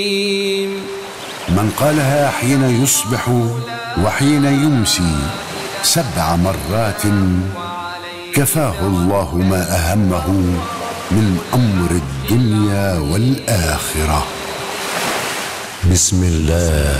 من قالها حين يصبح وحين يمسي 7 مرات كفاه الله ما أهمه من أمر الدنيا والآخرة. بسم الله